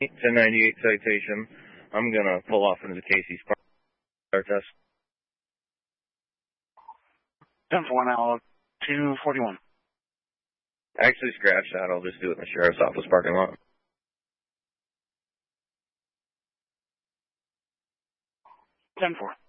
1098 citation. I'm going to pull off into the Casey's car test. 10-4 now, 241. Actually, scratch that. I'll just do it in the sheriff's office parking lot. 10-4.